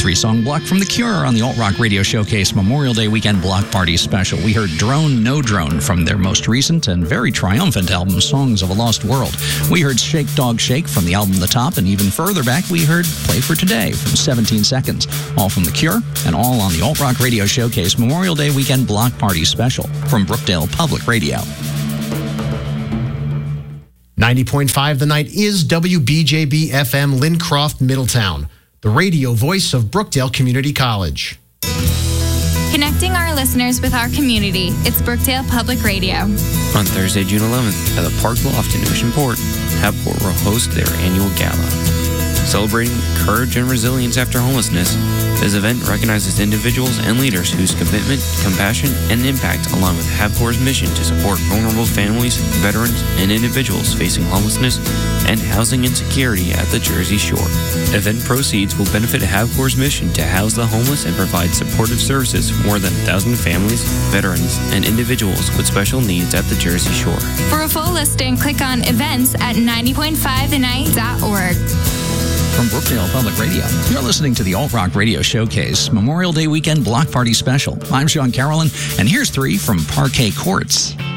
3-song block from The Cure on the Alt Rock Radio Showcase Memorial Day Weekend Block Party Special. We heard Drone No Drone from their most recent and very triumphant album, Songs of a Lost World. We heard Shake Dog Shake from the album The Top, and even further back we heard Play for Today from 17 Seconds. All from The Cure, and all on the Alt Rock Radio Showcase Memorial Day Weekend Block Party Special from Brookdale Public Radio. 90.5 The Night is WBJB FM Lincroft, Middletown, the radio voice of Brookdale Community College. Connecting our listeners with our community, it's Brookdale Public Radio. On Thursday, June 11th, at the Park Loft in Oceanport, Habport will host their annual gala. Celebrating courage and resilience after homelessness, this event recognizes individuals and leaders whose commitment, compassion, and impact align with Habport's mission to support vulnerable families, veterans, and individuals facing homelessness and housing insecurity at the Jersey Shore. Event proceeds will benefit Habport's mission to house the homeless and provide supportive services for more than 1,000 families, veterans, and individuals with special needs at the Jersey Shore. For a full listing, click on events at 90.5thenight.org. From Brookdale Public Radio, you're listening to the Alt Rock Radio Showcase Memorial Day Weekend Block Party Special. I'm Sean Carolyn, and here's 3 from Parquet Courts.